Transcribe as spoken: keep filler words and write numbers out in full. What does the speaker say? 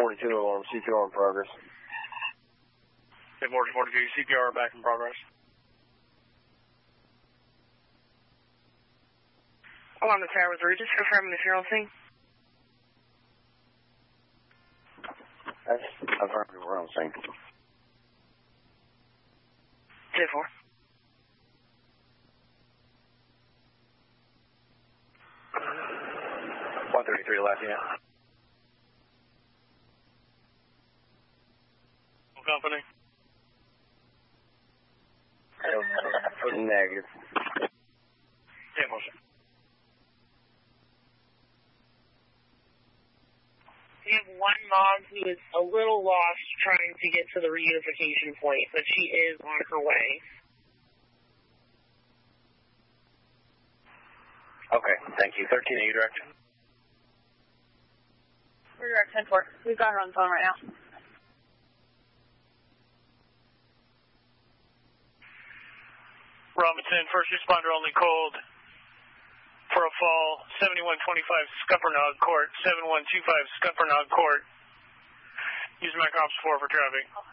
forty-two alarm, C P R in progress. ten forty-two, C P R back in progress. Along the tower with Regis, confirming the funeral scene. That's confirming we're on scene. ten four. one thirty-three Lafayette. Company. Negative. ten motion. We have one mom who is a little lost trying to get to the reunification point, but she is on her way. Okay, thank you. thirteen A, direct. We're direct ten four. We've got her on the phone right now. Robinson, first responder only called for a fall, seventy-one twenty-five Scuppernong Court, seven one two five Scuppernong Court. Use my cops four for traffic.